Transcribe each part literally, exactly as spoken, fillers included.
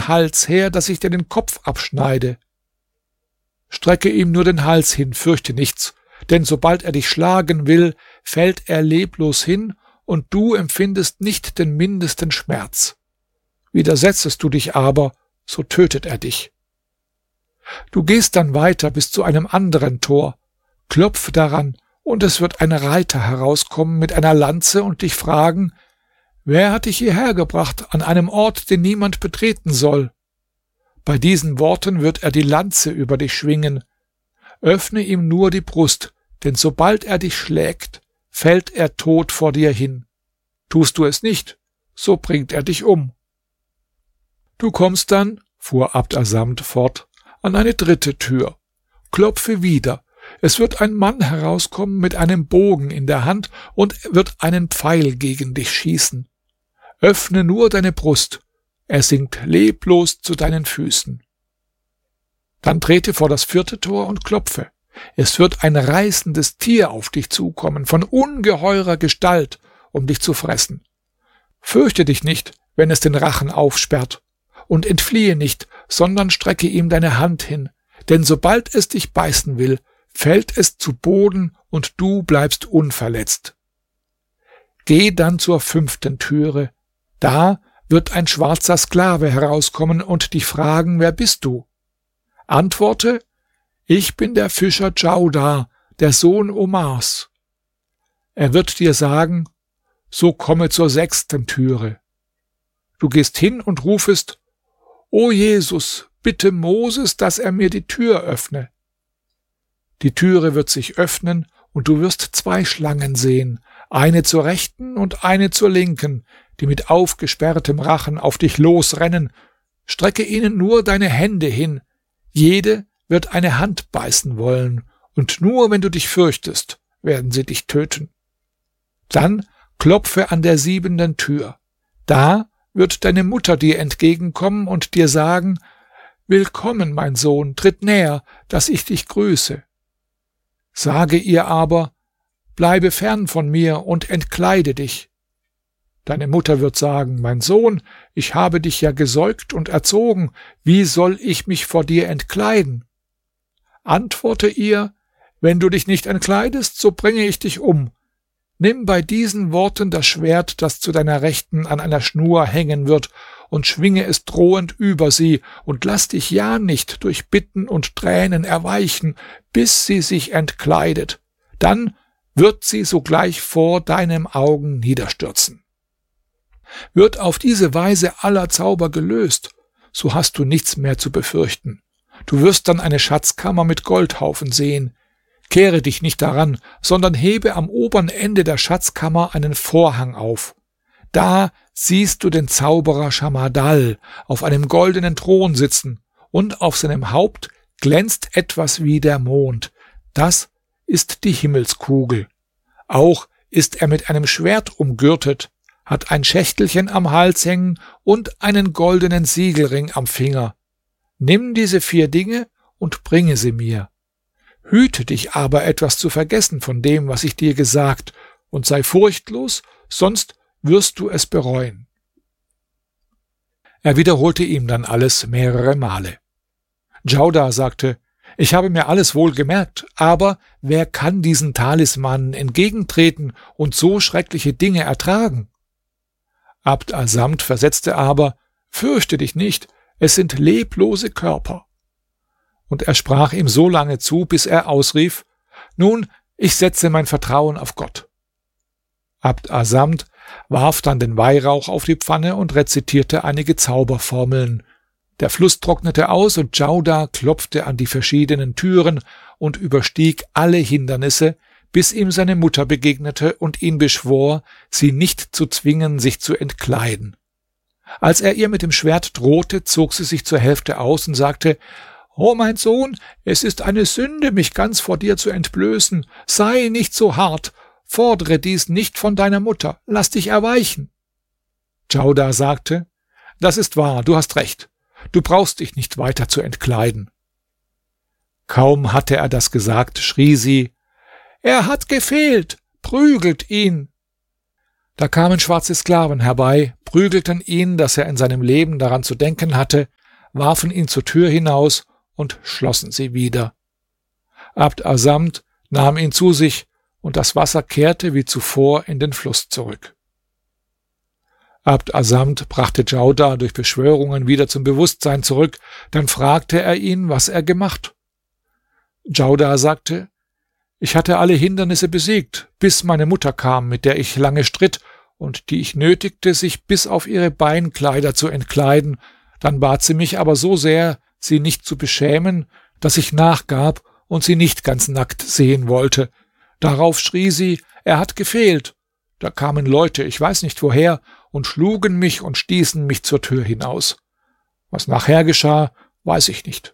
deinen Hals her, dass ich dir den Kopf abschneide. Strecke ihm nur den Hals hin, fürchte nichts, denn sobald er dich schlagen will, fällt er leblos hin, und du empfindest nicht den mindesten Schmerz. Widersetzest du dich aber, so tötet er dich. Du gehst dann weiter bis zu einem anderen Tor, klopfe daran, und es wird ein Reiter herauskommen mit einer Lanze und dich fragen: Wer hat dich hierher gebracht, an einem Ort, den niemand betreten soll? Bei diesen Worten wird er die Lanze über dich schwingen. Öffne ihm nur die Brust, denn sobald er dich schlägt, fällt er tot vor dir hin. Tust du es nicht, so bringt er dich um. Du kommst dann, fuhr Abd Assamd fort, an eine dritte Tür. Klopfe wieder. Es wird ein Mann herauskommen mit einem Bogen in der Hand und wird einen Pfeil gegen dich schießen. Öffne nur deine Brust. Er sinkt leblos zu deinen Füßen. Dann trete vor das vierte Tor und klopfe. Es wird ein reißendes Tier auf dich zukommen, von ungeheurer Gestalt, um dich zu fressen. Fürchte dich nicht, wenn es den Rachen aufsperrt, und entfliehe nicht, sondern strecke ihm deine Hand hin, denn sobald es dich beißen will, fällt es zu Boden und du bleibst unverletzt. Geh dann zur fünften Türe. Da wird ein schwarzer Sklave herauskommen und dich fragen: Wer bist du? Antworte: Ich bin der Fischer Djaudar, der Sohn Omars. Er wird dir sagen: So komme zur sechsten Türe. Du gehst hin und rufest: O Jesus, bitte Moses, dass er mir die Tür öffne. Die Türe wird sich öffnen, und du wirst zwei Schlangen sehen, eine zur rechten und eine zur linken, die mit aufgesperrtem Rachen auf dich losrennen. Strecke ihnen nur deine Hände hin. Jede wird eine Hand beißen wollen, und nur wenn du dich fürchtest, werden sie dich töten. Dann klopfe an der siebenden Tür. Da wird deine Mutter dir entgegenkommen und dir sagen: Willkommen, mein Sohn, tritt näher, dass ich dich grüße. Sage ihr aber: Bleibe fern von mir und entkleide dich. Deine Mutter wird sagen: Mein Sohn, ich habe dich ja gesäugt und erzogen, wie soll ich mich vor dir entkleiden? Antworte ihr: Wenn du dich nicht entkleidest, so bringe ich dich um. Nimm bei diesen Worten das Schwert, das zu deiner Rechten an einer Schnur hängen wird, und schwinge es drohend über sie, und lass dich ja nicht durch Bitten und Tränen erweichen, bis sie sich entkleidet. Dann wird sie sogleich vor deinem Augen niederstürzen. Wird auf diese Weise aller Zauber gelöst, so hast du nichts mehr zu befürchten. Du wirst dann eine Schatzkammer mit Goldhaufen sehen. Kehre dich nicht daran, sondern hebe am oberen Ende der Schatzkammer einen Vorhang auf. Da siehst du den Zauberer Schamardal auf einem goldenen Thron sitzen, und auf seinem Haupt glänzt etwas wie der Mond. Das ist die Himmelskugel. Auch ist er mit einem Schwert umgürtet, hat ein Schächtelchen am Hals hängen und einen goldenen Siegelring am Finger. Nimm diese vier Dinge und bringe sie mir. Hüte dich aber, etwas zu vergessen von dem, was ich dir gesagt, und sei furchtlos, sonst wirst du es bereuen. Er wiederholte ihm dann alles mehrere Male. Djaudar sagte: Ich habe mir alles wohl gemerkt, aber wer kann diesen Talismanen entgegentreten und so schreckliche Dinge ertragen? Abd Assamd versetzte aber: Fürchte dich nicht, es sind leblose Körper. Und er sprach ihm so lange zu, bis er ausrief: Nun, ich setze mein Vertrauen auf Gott. Abd Assamd warf dann den Weihrauch auf die Pfanne und rezitierte einige Zauberformeln. Der Fluss trocknete aus, und Djaudar klopfte an die verschiedenen Türen und überstieg alle Hindernisse, bis ihm seine Mutter begegnete und ihn beschwor, sie nicht zu zwingen, sich zu entkleiden. Als er ihr mit dem Schwert drohte, zog sie sich zur Hälfte aus und sagte: »O mein Sohn, es ist eine Sünde, mich ganz vor dir zu entblößen. Sei nicht so hart. Fordere dies nicht von deiner Mutter. Lass dich erweichen.« Djaudar sagte: »Das ist wahr, du hast recht. Du brauchst dich nicht weiter zu entkleiden.« Kaum hatte er das gesagt, schrie sie: »Er hat gefehlt! Prügelt ihn!« Da kamen schwarze Sklaven herbei, prügelten ihn, dass er in seinem Leben daran zu denken hatte, warfen ihn zur Tür hinaus und schlossen sie wieder. Abd Assamd nahm ihn zu sich, und das Wasser kehrte wie zuvor in den Fluss zurück. Abd Assamd brachte Djaudar durch Beschwörungen wieder zum Bewusstsein zurück, dann fragte er ihn, was er gemacht. Djaudar sagte: Ich hatte alle Hindernisse besiegt, bis meine Mutter kam, mit der ich lange stritt und die ich nötigte, sich bis auf ihre Beinkleider zu entkleiden. Dann bat sie mich aber so sehr, sie nicht zu beschämen, dass ich nachgab und sie nicht ganz nackt sehen wollte. Darauf schrie sie, er hat gefehlt. Da kamen Leute, ich weiß nicht woher, und schlugen mich und stießen mich zur Tür hinaus. Was nachher geschah, weiß ich nicht.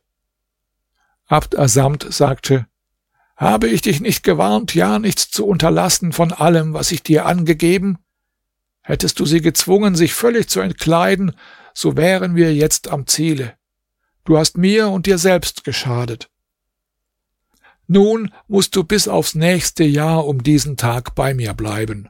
Abd Assamd sagte: Habe ich dich nicht gewarnt, ja nichts zu unterlassen von allem, was ich dir angegeben? Hättest du sie gezwungen, sich völlig zu entkleiden, so wären wir jetzt am Ziele. Du hast mir und dir selbst geschadet. Nun musst du bis aufs nächste Jahr um diesen Tag bei mir bleiben.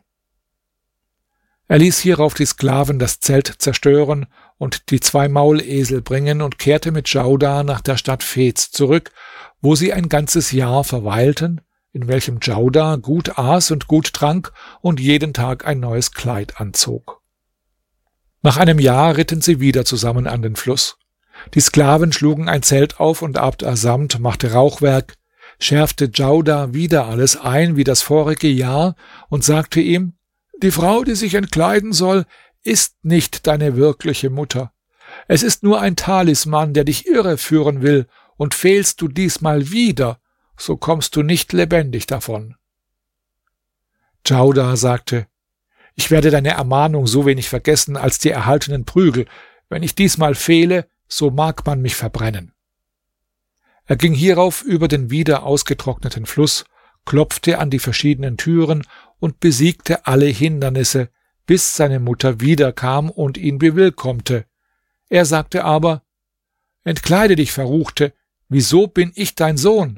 Er ließ hierauf die Sklaven das Zelt zerstören und die zwei Maulesel bringen und kehrte mit Djaudar nach der Stadt Fez zurück, wo sie ein ganzes Jahr verweilten, in welchem Djaudar gut aß und gut trank und jeden Tag ein neues Kleid anzog. Nach einem Jahr ritten sie wieder zusammen an den Fluss. Die Sklaven schlugen ein Zelt auf und Abd Assamd machte Rauchwerk, schärfte Djaudar wieder alles ein wie das vorige Jahr und sagte ihm: Die Frau, die sich entkleiden soll, ist nicht deine wirkliche Mutter. Es ist nur ein Talisman, der dich irreführen will, und fehlst du diesmal wieder, so kommst du nicht lebendig davon. Djaudar sagte: Ich werde deine Ermahnung so wenig vergessen als die erhaltenen Prügel. Wenn ich diesmal fehle, so mag man mich verbrennen. Er ging hierauf über den wieder ausgetrockneten Fluss, klopfte an die verschiedenen Türen und besiegte alle Hindernisse, bis seine Mutter wiederkam und ihn bewillkommte. Er sagte aber: Entkleide dich, Verruchte, wieso bin ich dein Sohn?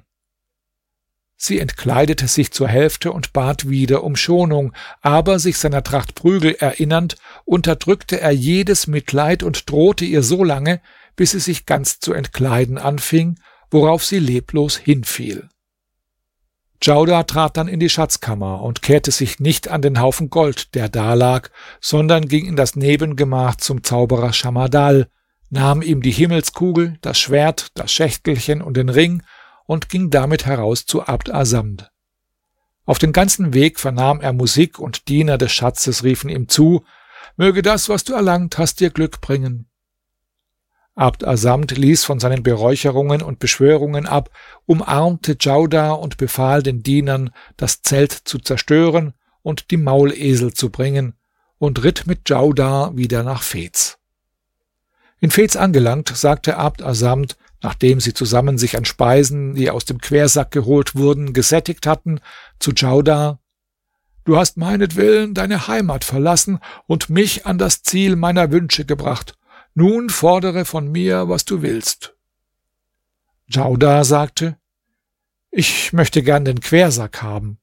Sie entkleidete sich zur Hälfte und bat wieder um Schonung, aber sich seiner Tracht Prügel erinnernd, unterdrückte er jedes Mitleid und drohte ihr so lange, bis sie sich ganz zu entkleiden anfing, worauf sie leblos hinfiel. Djaudar trat dann in die Schatzkammer und kehrte sich nicht an den Haufen Gold, der dalag, sondern ging in das Nebengemach zum Zauberer Schamardal, nahm ihm die Himmelskugel, das Schwert, das Schächtelchen und den Ring und ging damit heraus zu Abd Assamd. Auf den ganzen Weg vernahm er Musik und Diener des Schatzes riefen ihm zu: Möge das, was du erlangt hast, dir Glück bringen. Abd Assamd ließ von seinen Beräucherungen und Beschwörungen ab, umarmte Djaudar und befahl den Dienern, das Zelt zu zerstören und die Maulesel zu bringen, und ritt mit Djaudar wieder nach Fez. In Fez angelangt, sagte Abd Assamd, nachdem sie zusammen sich an Speisen, die aus dem Quersack geholt wurden, gesättigt hatten, zu Djaudar: Du hast meinetwillen deine Heimat verlassen und mich an das Ziel meiner Wünsche gebracht. Nun fordere von mir, was du willst. Djaudar sagte: Ich möchte gern den Quersack haben.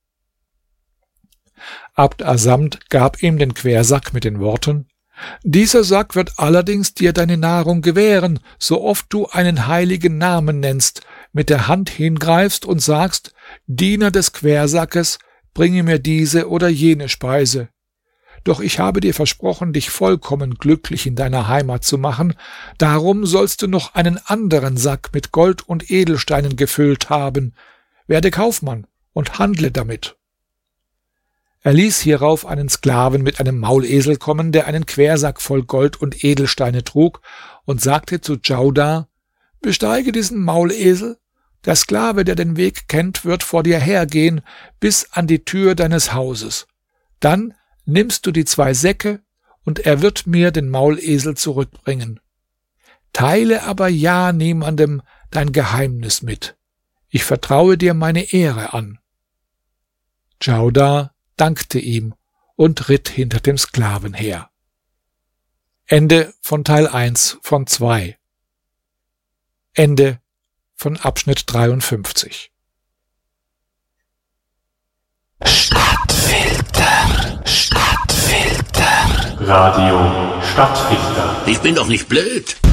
Abd Assamd gab ihm den Quersack mit den Worten: Dieser Sack wird allerdings dir deine Nahrung gewähren, so oft du einen heiligen Namen nennst, mit der Hand hingreifst und sagst: Diener des Quersackes, bringe mir diese oder jene Speise. Doch ich habe dir versprochen, dich vollkommen glücklich in deiner Heimat zu machen, darum sollst du noch einen anderen Sack mit Gold und Edelsteinen gefüllt haben. Werde Kaufmann und handle damit. Er ließ hierauf einen Sklaven mit einem Maulesel kommen, der einen Quersack voll Gold und Edelsteine trug, und sagte zu Djaudar: Besteige diesen Maulesel, der Sklave, der den Weg kennt, wird vor dir hergehen, bis an die Tür deines Hauses. Dann nimmst du die zwei Säcke, und er wird mir den Maulesel zurückbringen. Teile aber ja niemandem dein Geheimnis mit. Ich vertraue dir meine Ehre an. Djaudar dankte ihm und ritt hinter dem Sklaven her. Ende von Teil eins von zwei. Ende von Abschnitt dreiundfünfzig. Stadtfilter, Stadtfilter. Radio Stadtfilter. Ich bin doch nicht blöd.